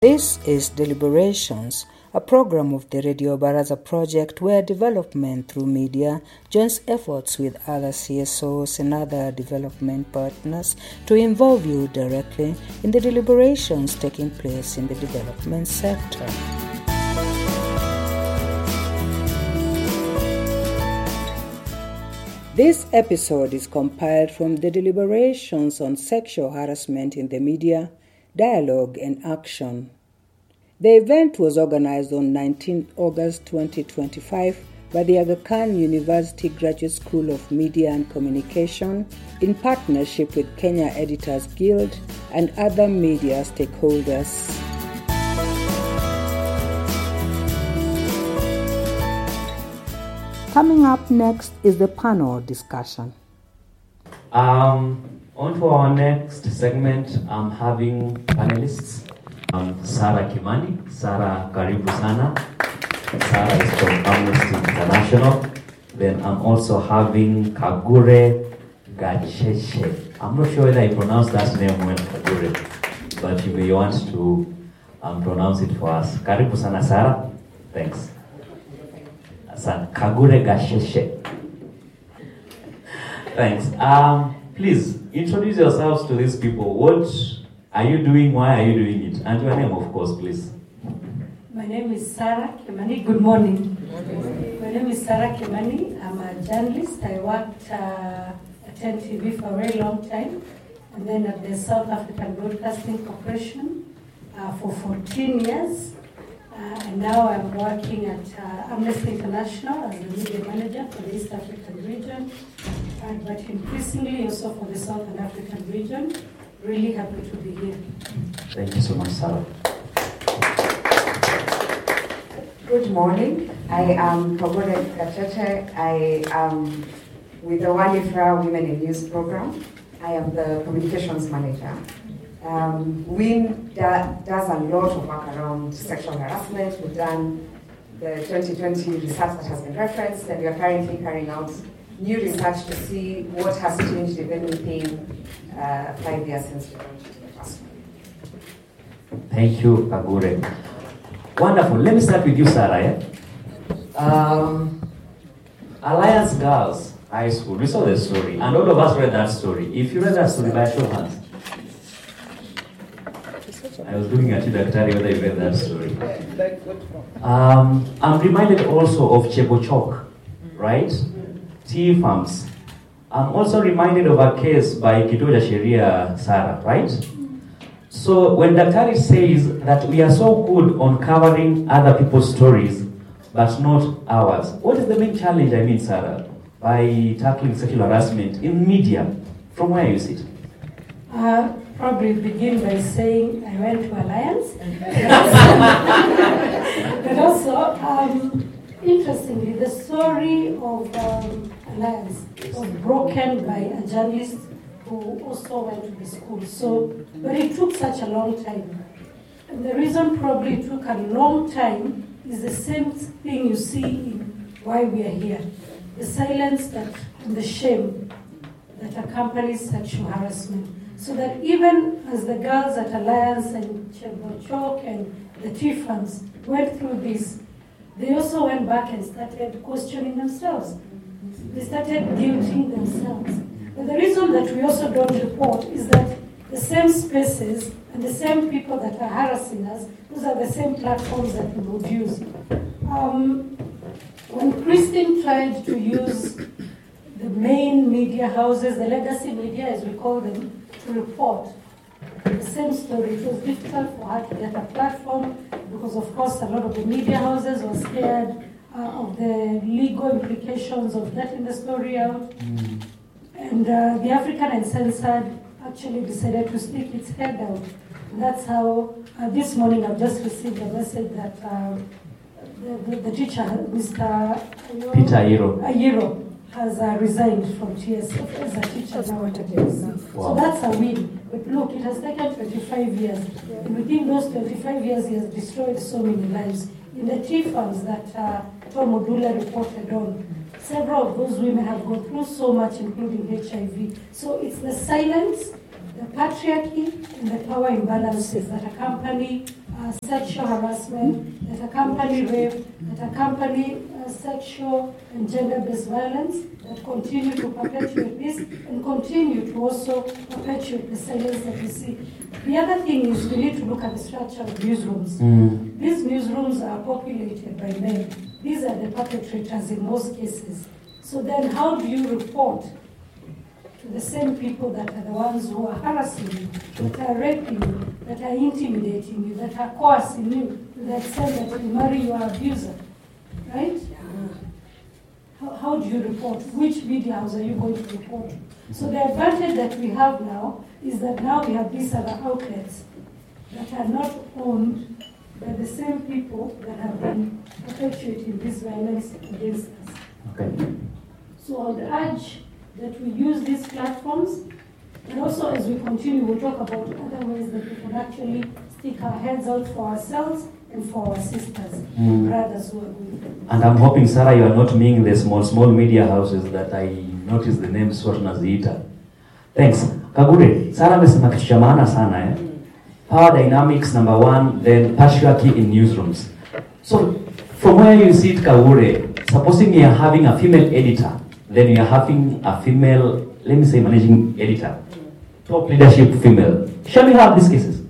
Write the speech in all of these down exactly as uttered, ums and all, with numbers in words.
This is Deliberations, a program of the Radio Baraza project where development through media joins efforts with other C S Os and other development partners to involve you directly in the deliberations taking place in the development sector. This episode is compiled from the deliberations on sexual harassment in the media, dialogue and action. The event was organized on nineteenth of August twenty twenty-five by the Aga Khan University Graduate School of Media and Communication in partnership with Kenya Editors Guild and other media stakeholders. Coming up next is the panel discussion. Um, on to our next segment, I'm having panelists. Um, Sarah Kimani. Sarah, karibu sana. Sarah is from Amnesty International. Then I'm also having Kagure Gacheshe. I'm not sure whether I pronounced that name well, Kagure, but you may want to um, pronounce it for us. Karibu sana, Sarah. Thanks. San Kagure Gacheshe. Thanks. Um, please introduce yourselves to these people. What are you doing? Why are you doing it? And your name, of course, please. My name is Sarah Kimani. Good morning. My name is Sarah Kimani. I'm a journalist. I worked uh, at N T V for a very long time, and then at the South African Broadcasting Corporation uh, for fourteen years. Uh, and now I'm working at uh, Amnesty International as the media manager for the East African region, uh, but increasingly also for the Southern African region. Really happy to be here. Thank you so much, Sarah. Good morning. I am Kagure Gacheshe. I am with the Walifra Women in News program. I am the communications manager. Um, WIN da, does a lot of work around sexual harassment. We've done the twenty twenty research that has been referenced, and we are currently carrying out new research to see what has changed, if anything, uh, five years since we launched the first one. Thank you, Kagure. Wonderful. Let me start with you, Sarah. Yeah? Um, Alliance Girls High School. We saw the story, and all of us read that story. If you read that story, by show of hands. I was looking at you, Daktari, whether you read that story. Um, I'm reminded also of Chebochok, right? Tea farms. I'm also reminded of a case by Kituo cha Sheria, Sarah, right? So when Daktari says that we are so good on covering other people's stories, but not ours, what is the main challenge, I mean, Sarah, by tackling sexual harassment in media? From where you sit? Uh, probably begin by saying I went to Alliance. But also, um, interestingly, the story of um, Alliance was broken by a journalist who also went to the school. So, but it took such a long time. And the reason probably it took a long time is the same thing you see in why we are here. The silence that and the shame that accompanies sexual harassment. So that even as the girls at Alliance and Chebochok and the tea farms went through this, they also went back and started questioning themselves. They started guilting themselves. But the reason that we also don't report is that the same spaces and the same people that are harassing us, those are the same platforms that we would use. Um, when Christine tried to use the main media houses, the legacy media as we call them, to report the same story, it was difficult for her to get a platform because, of course, a lot of the media houses were scared uh, of the legal implications of getting the story out. Mm. And uh, the African Uncensored actually decided to stick its head out. And that's how, uh, this morning I've just received a message that uh, the, the, the teacher, Mister Ayiro, Peter Ayiro, Ayiro has uh, resigned from T S F as a teacher nowadays. Wow. So that's a win. But look, it has taken twenty-five years. Yeah. And within those twenty-five years, he has destroyed so many lives. In the tea farms that uh, Tom Odula reported on, several of those women have gone through so much, including H I V. So it's the silence the patriarchy and the power imbalances that accompany uh, sexual harassment, that accompany rape, that accompany uh, sexual and gender-based violence, that continue to perpetuate this and continue to also perpetuate the silence that we see. The other thing is we need to look at the structure of newsrooms. Mm. These newsrooms are populated by men. These are the perpetrators in most cases. So then how do you report to the same people that are the ones who are harassing you, that are raping you, that are intimidating you, that are coercing you, to the extent that you marry your abuser, right? How, how do you report? Which media house are you going to report to? So the advantage that we have now is that now we have these other outlets that are not owned by the same people that have been perpetuating this violence against us. Okay. So I would urge that we use these platforms, and also as we continue, we'll talk about other ways that we can actually stick our heads out for ourselves and for our sisters, mm. brothers who are going. And I'm hoping, Sarah, you are not meaning the small, small media houses that I noticed the name Swat Naziita. Thanks. Kagure, Sarah amesema kitu cha maana sana eh? Power dynamics, number one, then patriarchy in newsrooms. So, from where you sit, Kagure, supposing you are having a female editor, then you are having a female, let me say, managing editor, top leadership female. Shall we have these cases?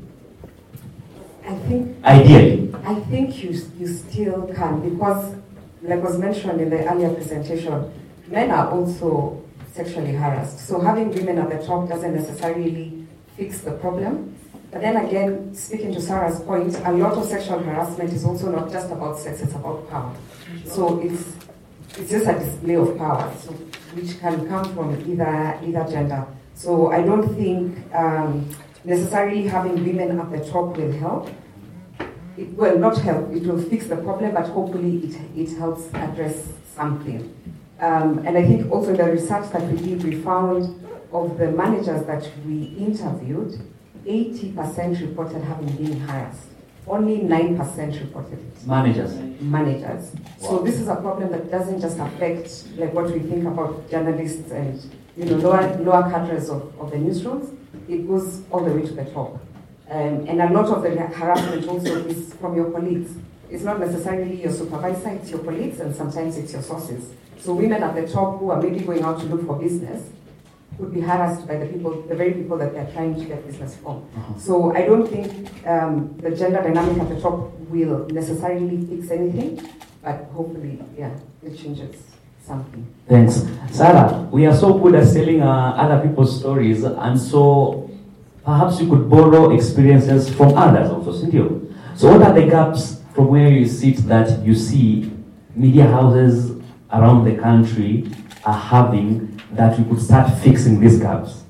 I think... Ideally. I think you, you still can, because, like was mentioned in the earlier presentation, men are also sexually harassed. So having women at the top doesn't necessarily fix the problem. But then again, speaking to Sarah's point, a lot of sexual harassment is also not just about sex, it's about power. So it's it's just a display of power, so, which can come from either either gender. So I don't think um, necessarily having women at the top will help. It will not help, it will fix the problem, but hopefully it, it helps address something. Um, and I think also the research that we did, we found of the managers that we interviewed, eighty percent reported having been harassed. Only nine percent reported it. Managers. Managers. Wow. So this is a problem that doesn't just affect like what we think about journalists and you know lower lower cadres of, of the newsrooms. It goes all the way to the top. Um, and a lot of the harassment also is from your colleagues. It's not necessarily your supervisor, it's your colleagues, and sometimes it's your sources. So women at the top who are maybe going out to look for business would be harassed by the people, the very people that they're trying to get business from. Uh-huh. So I don't think um, the gender dynamic at the top will necessarily fix anything, but hopefully, yeah, it changes something. Thanks. Sarah, we are so good at telling uh, other people's stories, and so perhaps you could borrow experiences from others also, isn't you? So what are the gaps from where you sit that you see media houses around the country are having that we could start fixing these gaps?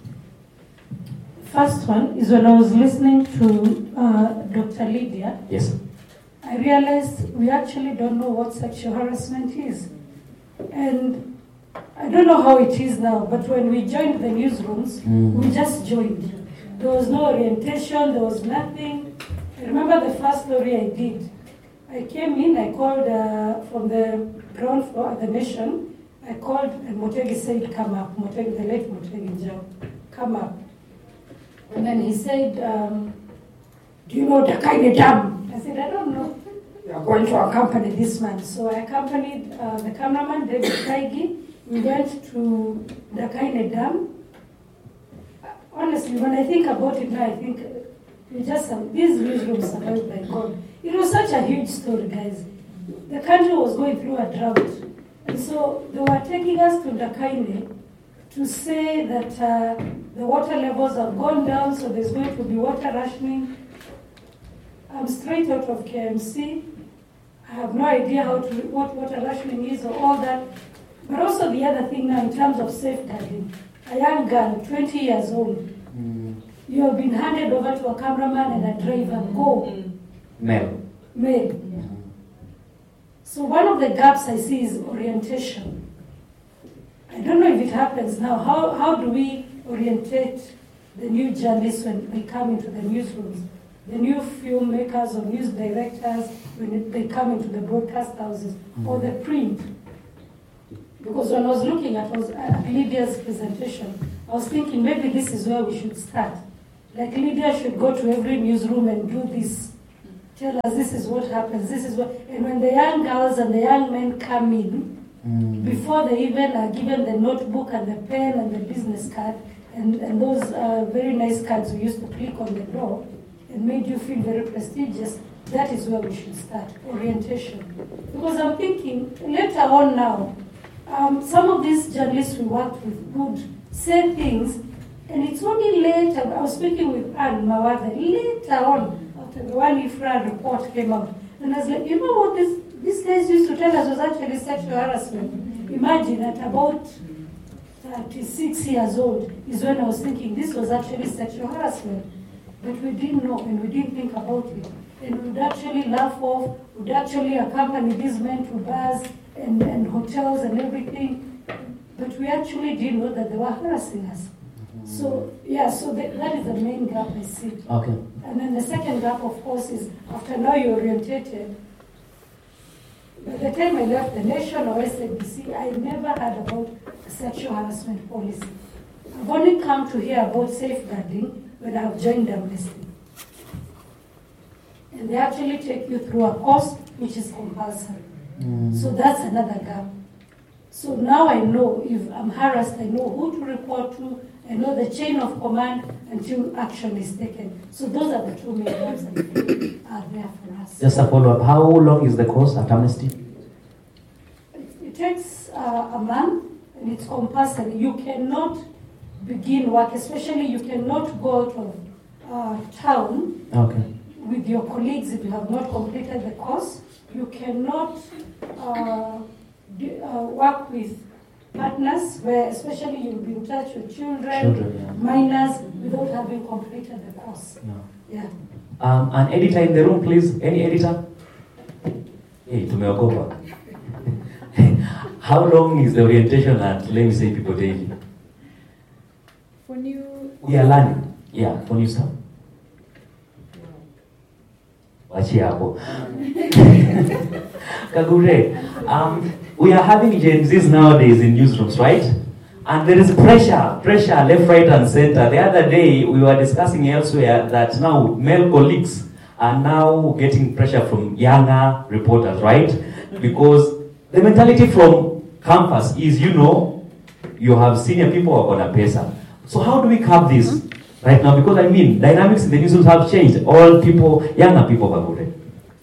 First one is when I was listening to uh, Doctor Lydia. Yes. I realized we actually don't know what sexual harassment is. And I don't know how it is now, but when we joined the newsrooms, mm. we just joined. There was no orientation, there was nothing. I remember the first story I did. I came in, I called uh, from the ground floor at the Nation. I called and Motegi said, come up. Motegi, the late Motegi Njau, come up. And then he said, um, do you know Dakaine Dam? I said, I don't know. You are going to accompany this man. So I accompanied uh, the cameraman, David Kaigi. We went to Dakaine Dam. Honestly, when I think about it now, I think we just have, these newsrooms survived by God. It was such a huge story, guys. The country was going through a drought. And so they were taking us to Dakaine to say that uh, the water levels have gone down, so there's going to be water rationing. I'm straight out of K M C. I have no idea how to, what water rationing is or all that. But also the other thing now in terms of safeguarding. A young girl, twenty years old, mm. you have been handed over to a cameraman and a driver. Go. Mm. Male. Male. Yeah. So one of the gaps I see is orientation. I don't know if it happens now. How, how do we orientate the new journalists when they come into the newsrooms? The new filmmakers or news directors when they come into the broadcast houses mm. or the print? Because when I was looking at, was at Lydia's presentation, I I was thinking maybe this is where we should start. Like Lydia should go to every newsroom and do this. Tell us this is what happens, this is what, and when the young girls and the young men come in, mm. before they even are given the notebook and the pen and the business card, and, and those uh, very nice cards we used to click on the door, and made you feel very prestigious, that is where we should start, orientation. Because I'm thinking, later on now, um, some of these journalists we worked with would say things, and it's only later, I was speaking with Anne Mawathe, later on, after the one IFRA report came out, and I was like, you know what this, these guys used to tell us was actually sexual harassment. Imagine at about thirty-six years old is when I was thinking this was actually sexual harassment. But we didn't know and we didn't think about it. And we would actually laugh off, would actually accompany these men to bars and, and hotels and everything. But we actually didn't know that they were harassing us. So, yeah, so the, that is the main gap I see. Okay. And then the second gap, of course, is after now you're orientated. By the time I left the Nation or S A B C, I never heard about a sexual harassment policy. I've only come to hear about safeguarding when I've joined Amnesty. And they actually take you through a course which is compulsory. Mm. So that's another gap. So now I know if I'm harassed, I know who to report to, I know the chain of command until action is taken. So those are the two main gaps that are there for us. Just a follow-up, how long is the course at Amnesty? It, it takes uh, a month and it's compulsory. You cannot begin work, especially you cannot go out of uh, town okay. with your colleagues if you have not completed the course. You cannot uh, do, uh, work with partners, where especially you'll be in touch with children, children yeah. minors, without having completed the course. Yeah. yeah. Um, an editor in the room, please. Any editor? Hey, tumeogopa. How long is the orientation at, let me say, People Daily? For new... We are learning. Yeah, for new stuff. Wachiapo. Kagure, um, we are having Gen Zs nowadays in newsrooms, right? And there is pressure, pressure left, right, and center. The other day, we were discussing elsewhere that now male colleagues are now getting pressure from younger reporters, right? Because the mentality from campus is, you know, you have senior people who are going to pesa. So how do we curb this right now? Because I mean, dynamics in the newsrooms have changed. All people, younger people are good.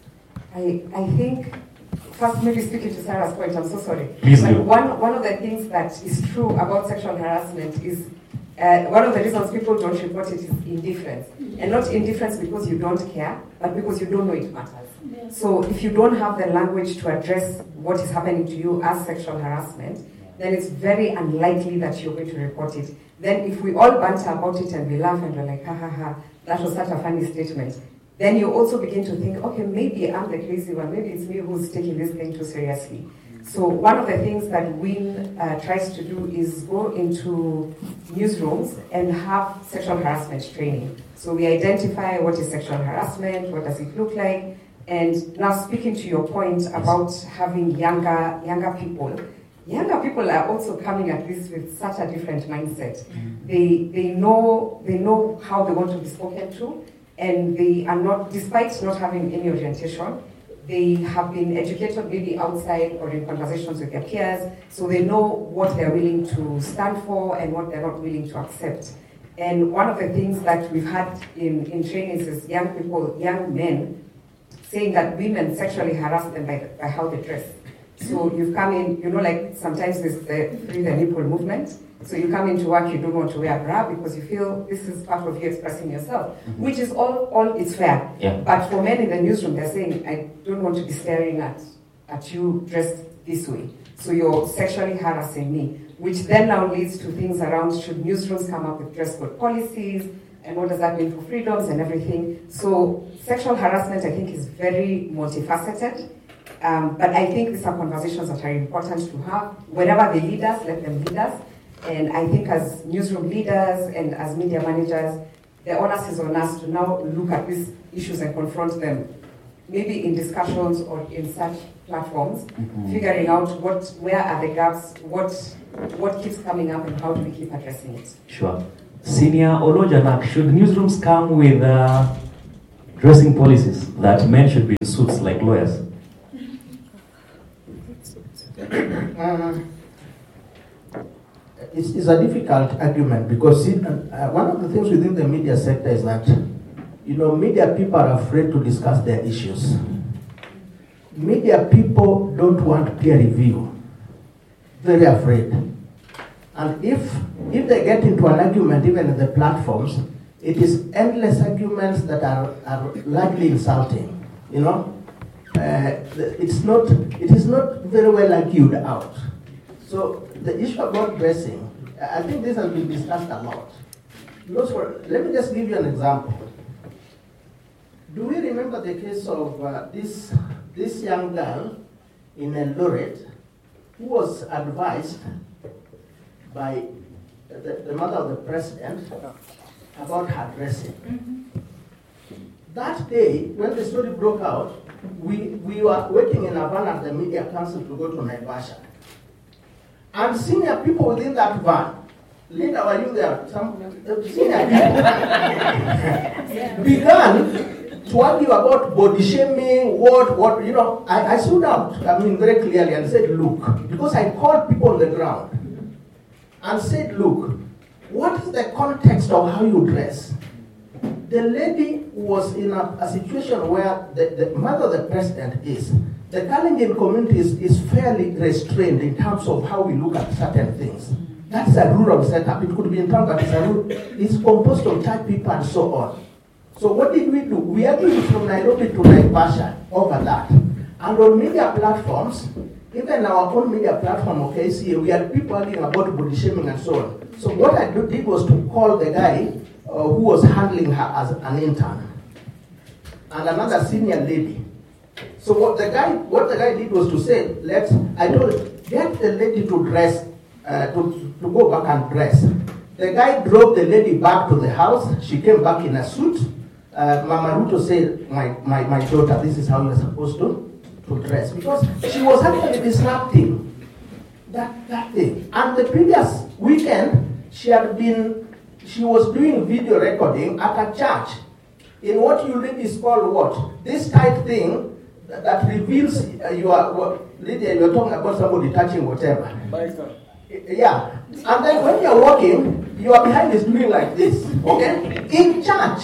I, I think, first maybe speaking to Sarah's point, I'm so sorry. Please but do. One, one of the things that is true about sexual harassment is uh, one of the reasons people don't report it is indifference. And not indifference because you don't care, but because you don't know it matters. Yes. So if you don't have the language to address what is happening to you as sexual harassment, then it's very unlikely that you're going to report it. Then if we all banter about it and we laugh and we're like, ha ha ha, that was such a funny statement, then you also begin to think, okay, maybe I'm the crazy one, maybe it's me who's taking this thing too seriously. So one of the things that WIN uh, tries to do is go into newsrooms and have sexual harassment training. So we identify what is sexual harassment, what does it look like, and now speaking to your point about having younger, younger people, younger people are also coming at this with such a different mindset. Mm-hmm. They, they, know, they know how they want to be spoken to, and they are not, despite not having any orientation, they have been educated maybe outside or in conversations with their peers, so they know what they're willing to stand for and what they're not willing to accept. And one of the things that we've had in, in trainings is young people, young men, saying that women sexually harass them by, by how they dress. So you've come in, you know, like sometimes there's the free the nipple movement. So you come into work, you don't want to wear a bra because you feel this is part of you expressing yourself, mm-hmm. which is all, all it's fair. Yeah. But for men in the newsroom, they're saying, I don't want to be staring at, at you dressed this way. So you're sexually harassing me, which then now leads to things around should newsrooms come up with dress code policies, and what does that mean for freedoms and everything. So sexual harassment, I think, is very multifaceted. Um, but I think these are conversations that are important to have. Wherever they lead us, let them lead us. And I think as newsroom leaders and as media managers, the onus is on us to now look at these issues and confront them maybe in discussions or in such platforms, Mm-hmm. figuring out what, where are the gaps, what, what keeps coming up, and how do we keep addressing it. Sure. Senior Olojanak, should newsrooms come with uh, dressing policies that men should be in suits like lawyers? Um, it's, it's a difficult argument because see, uh, one of the things within the media sector is that, you know, media people are afraid to discuss their issues. Media people don't want peer review. Very afraid. And if if they get into an argument, even in the platforms, it is endless arguments that are, are largely insulting. You know, uh, it's not it is not very well argued out. So the issue about dressing, I think this has been discussed a lot. Because for, let me just give you an example. Do we remember the case of uh, this this young girl in Eldoret who was advised by the, the mother of the president about her dressing? Mm-hmm. That day, when the story broke out, we, we were waiting in a van at the media council to go to Naivasha. And senior people within that van, Linda, were you there? Some uh, senior people began to argue about body shaming, what, what, you know. I, I stood out, I mean, very clearly and said, look, because I called people on the ground and said, look, what is the context of how you dress? The lady was in a, a situation where the, the mother of the president is. The Kalenjin community is, is fairly restrained in terms of how we look at certain things. That's a rural setup. It could be in terms of it's, a rural, it's composed of church people and so on. So what did we do? We argued from Nairobi to Naivasha over that. And on media platforms, even our own media platform, okay, see, we had people arguing about body shaming and so on. So what I did was to call the guy uh, who was handling her as an intern and another senior lady. So what the guy, what the guy did was to say, let's, I told him, get the lady to dress, uh, to, to go back and dress. The guy drove the lady back to the house. She came back in a suit. Uh, Mama Ruto said, my, my, my daughter, this is how you're supposed to, to dress. Because she was actually disrupting that, that thing. And the previous weekend, she had been, she was doing video recording at a church in what you read is called what? This tight thing that, that reveals uh, your, what, Lydia, you're talking about somebody touching whatever. Bicycle. Yeah. And then when you're walking, your behind is doing like this, okay? In church.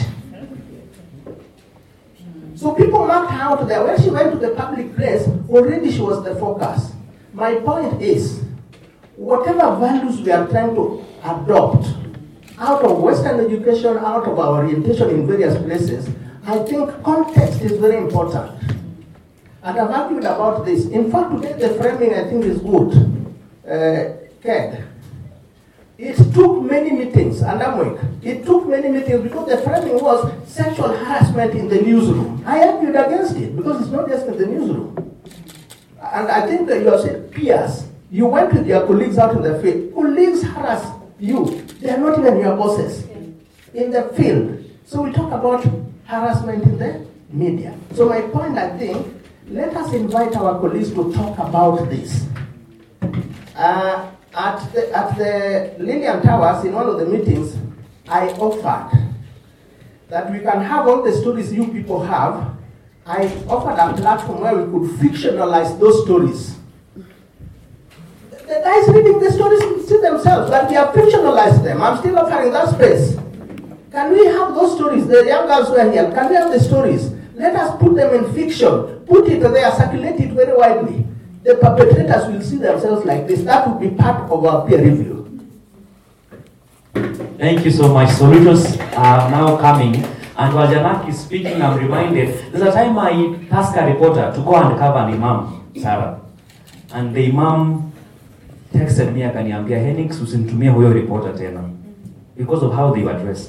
So people marked her out there. When she went to the public place, already she was the focus. My point is, whatever values we are trying to adopt out of Western education, out of our orientation in various places, I think context is very important. And I've argued about this. In fact, today the framing I think is good. Uh, Ked. It took many meetings, and I'm weak. It took many meetings because the framing was sexual harassment in the newsroom. I argued against it because it's not just in the newsroom. And I think that you have said peers. You went with your colleagues out in the field. Colleagues harass you. They are not even your bosses in the field. So we talk about harassment in the media. So my point, I think, let us invite our colleagues to talk about this. Uh, At the, at the Lillian Towers, in one of the meetings, I offered that we can have all the stories you people have. I offered a platform where we could fictionalize those stories. The guys reading the stories see themselves, but we have fictionalized them. I'm still offering that space. Can we have those stories? The young girls who are here, can we have the stories? Let us put them in fiction. Put it there, circulate it very widely. The perpetrators will see themselves like this. That will be part of our peer review. Thank you so much. Solutions are now coming. And while Janak is speaking, I'm reminded, there's a time I tasked a reporter to go and cover an imam, Sarah. And the imam texted me akaniambia, Henix, usinitumie huyo reporter tena. Because of how they were dressed.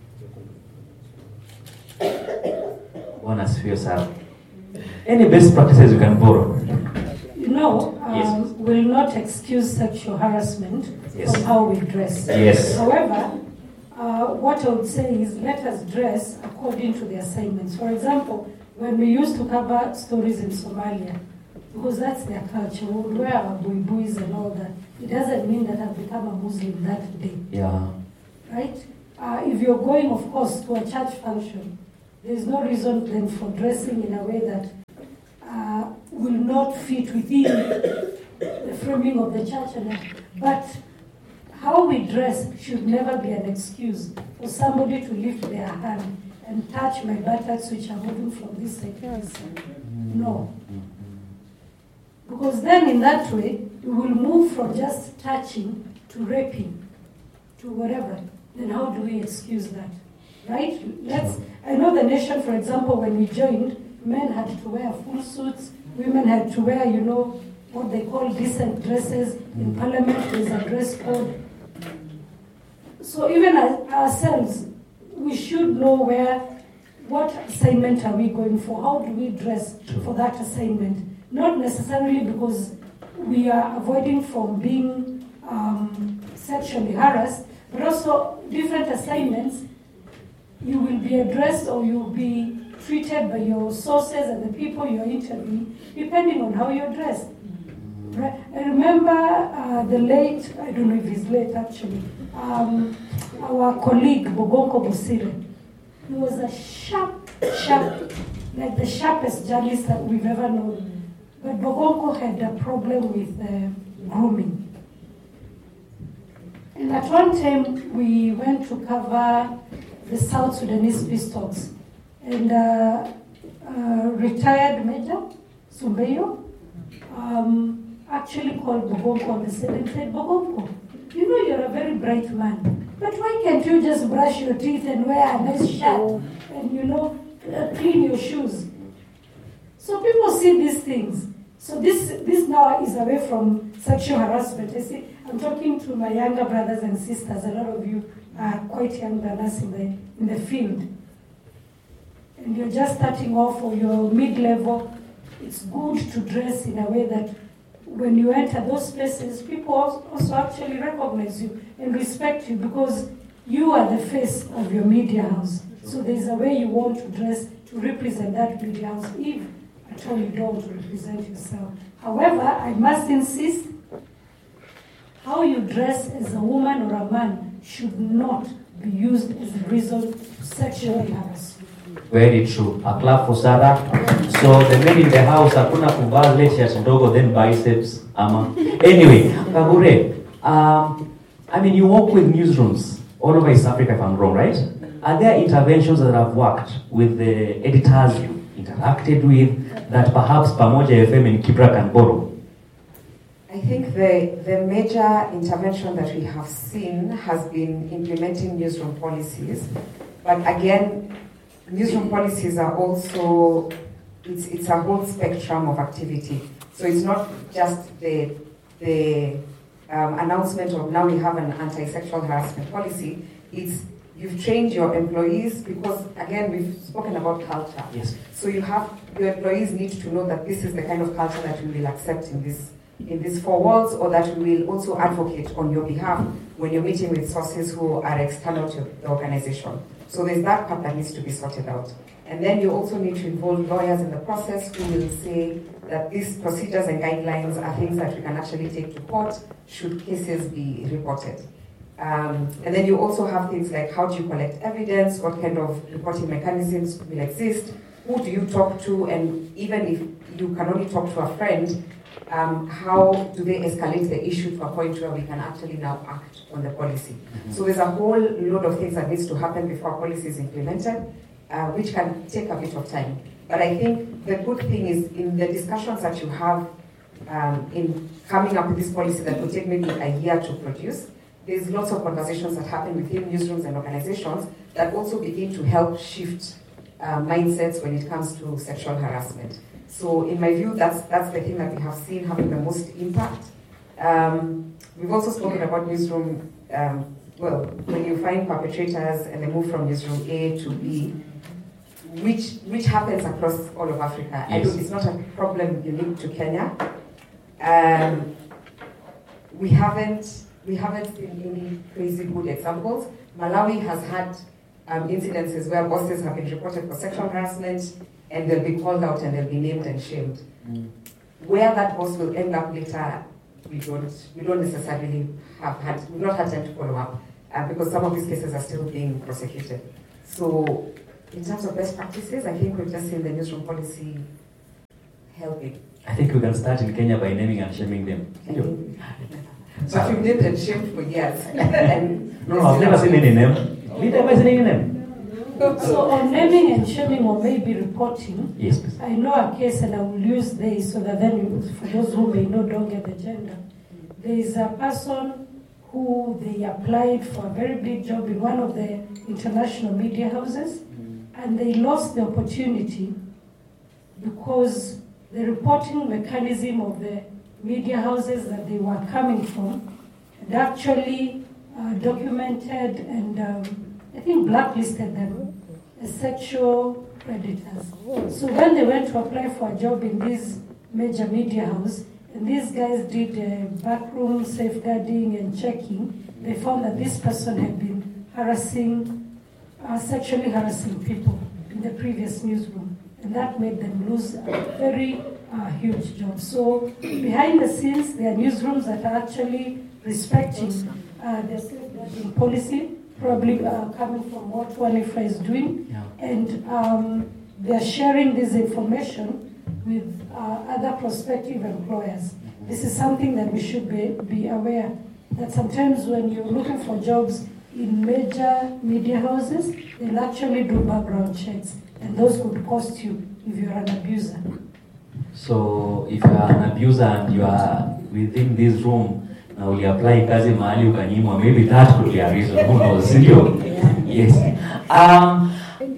One has fear, Sarah. Any best practices you can borrow? No, um, yes. will not excuse sexual harassment yes. from how we dress. Yes. However, uh, what I would say is let us dress according to the assignments. For example, when we used to cover stories in Somalia, because that's their culture, we would wear our buibuis and all that. It doesn't mean that I've become a Muslim that day. Yeah. Right? Uh, if you're going, of course, to a church function, there's no reason then for dressing in a way that uh, will not fit within the framing of the church. And but how we dress should never be an excuse for somebody to lift their hand and touch my buttocks, which are moving from this side to this side. No. Because then in that way, we will move from just touching to raping, to whatever. Then how do we excuse that? Right? Let's. I know the nation, for example, when we joined, men had to wear full suits, women had to wear, you know, what they call decent dresses. In parliament, there's a dress code. So even as ourselves, we should know where, what assignment are we going for? How do we dress for that assignment? Not necessarily because we are avoiding from being um, sexually harassed, but also different assignments. You will be addressed or you will be treated by your sources and the people you're interviewing, depending on how you're dressed. Right? I remember uh, the late, I don't know if he's late actually, um, our colleague, Bogonko Bosire. He was a sharp, sharp, like the sharpest journalist that we've ever known. But Bogonko had a problem with uh, grooming. And at one time, we went to cover the South Sudanese peace talks. And uh, uh, retired Major Sumbeyo um, actually called Bogonko on the set and said, Bogonko, you know you're a very bright man, but why can't you just brush your teeth and wear a nice shirt and, you know, uh, clean your shoes? So people see these things. So this this now is away from sexual harassment. I see, I'm talking to my younger brothers and sisters. A lot of you are quite young than us in the in the field. And you're just starting off or you're mid-level. It's good to dress in a way that when you enter those spaces, people also actually recognize you and respect you because you are the face of your media house. So there's a way you want to dress to represent that media house, if at all you don't represent yourself. However, I must insist, how you dress as a woman or a man should not be used as a reason to sexually harass you. Very true. A clap for Sarah. So the men in the house, hakuna kuvaa lashes ndogo then biceps ama. Anyway, Kagure, um, I mean you work with newsrooms all over East Africa, if I'm wrong, right? Are there interventions that have worked with the editors you interacted with that perhaps Pamoja F M and Kibra can borrow? I think the, the major intervention that we have seen has been implementing newsroom policies. But again, newsroom policies are also, it's, it's a whole spectrum of activity. So it's not just the, the um, announcement of now we have an anti-sexual harassment policy. It's you've trained your employees because, again, we've spoken about culture. Yes. So you have, your employees need to know that this is the kind of culture that we will accept in this in these four walls, or that we will also advocate on your behalf when you're meeting with sources who are external to the organization. So there's that part that needs to be sorted out. And then you also need to involve lawyers in the process who will say that these procedures and guidelines are things that we can actually take to court should cases be reported. Um, and then you also have things like how do you collect evidence, what kind of reporting mechanisms will exist, who do you talk to, and even if you can only talk to a friend, Um, how do they escalate the issue to a point where we can actually now act on the policy? Mm-hmm. So there's a whole load of things that needs to happen before policy is implemented, uh, which can take a bit of time. But I think the good thing is in the discussions that you have um, in coming up with this policy that will take maybe a year to produce, there's lots of conversations that happen within newsrooms and organizations that also begin to help shift uh, mindsets when it comes to sexual harassment. So in my view, that's that's the thing that we have seen having the most impact. Um, we've also spoken about newsroom, um, well, when you find perpetrators and they move from newsroom A to B, which which happens across all of Africa. Yes. I do, it's not a problem unique to Kenya. Um, we haven't we haven't seen any crazy good examples. Malawi has had um, incidences where bosses have been reported for sexual harassment. and they'll be called out and they'll be named and shamed. Mm. Where that post will end up later, we don't we don't necessarily have had we've not had time to follow up uh, because some of these cases are still being prosecuted. So in terms of best practices, I think we've just seen the newsroom policy helping. I think we can start in Kenya by naming and shaming them. But we've named and shamed for years. and no, no, I've never seen any name. Did I ever seen any name? So on naming and shaming or maybe reporting, yes, please. I know a case and I will use this so that then you, for those who may know, don't get the gender. There is a person who they applied for a very big job in one of the international media houses, and they lost the opportunity because the reporting mechanism of the media houses that they were coming from had actually uh, documented and um, I think blacklisted them as sexual predators. So when they went to apply for a job in this major media house, and these guys did uh, backroom safeguarding and checking, they found that this person had been harassing, uh, sexually harassing people in the previous newsroom. And that made them lose a very uh, huge job. So behind the scenes, there are newsrooms that are actually respecting uh, their safeguarding policy, probably uh, coming from what Wanifra is doing. Yeah. And um, they're sharing this information with uh, other prospective employers. This is something that we should be, be aware that sometimes when you're looking for jobs in major media houses, they'll actually do background checks, and those could cost you if you're an abuser. So if you're an abuser and you are within this room, now we apply kazi mahali ukanyimwa, maybe that could be a reason, who knows, yeah. Yes. Um,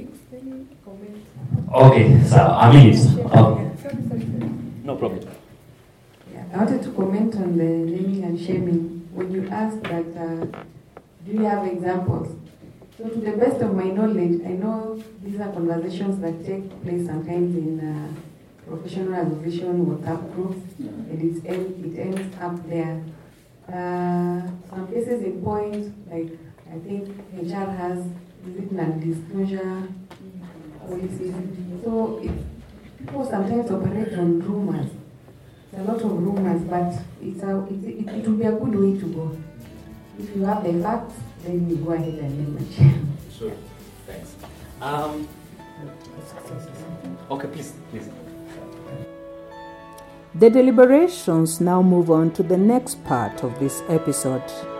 okay, so I mean, okay. No problem. Yeah, I wanted to comment on the naming and shaming. When you asked that, uh, do you have examples? So to the best of my knowledge, I know these are conversations that take place sometimes in uh, professional association WhatsApp groups, and it's end, it ends up there. Uh, some cases in point, like I think H R has non-disclosure policies. So it, people sometimes operate on rumors. There's a lot of rumors, but it's a, it, it, it will be a good way to go. If you have the facts, then you go ahead and name and share. Sure. Thanks. Um, okay, please, please. The deliberations now move on to the next part of this episode.